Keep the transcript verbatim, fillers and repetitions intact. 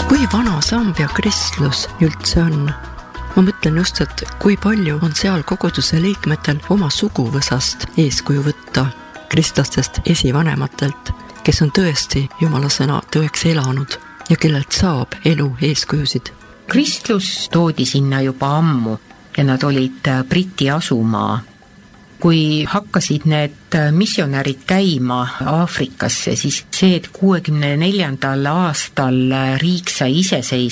Kui vana Sambia kristlus üldse on? Ma mõtlen just, et kui palju on seal koguduse liikmetel oma suguvõsast eeskuju võtta kristlastest esivanematelt, kes on tõesti Jumala sõna tõeks elanud ja kellelt saab elu eeskujusid. Kristlus toodi sinna juba ammu ja nad olid Briti asumaa. Kui hakkasid need missionärid käima Aafrikasse, siis see, et kuuekümne neljandal aastal riik sai iseseisva